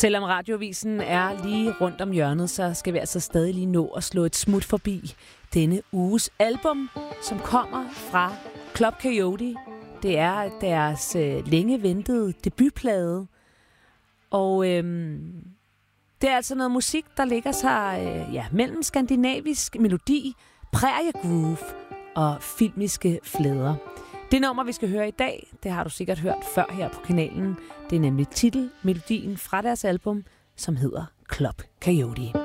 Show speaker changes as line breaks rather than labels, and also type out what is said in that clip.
Selvom Radioavisen er lige rundt om hjørnet, så skal vi altså stadig lige nå at slå et smut forbi denne uges album, som kommer fra Club Coyote. Det er deres længe ventede debutplade. Og det er altså noget musik, der ligger sig mellem skandinavisk melodi, præriegroove og filmiske flæder. Det nummer, vi skal høre i dag, det har du sikkert hørt før her på kanalen. Det er nemlig titelmelodien fra deres album, som hedder Club Coyote.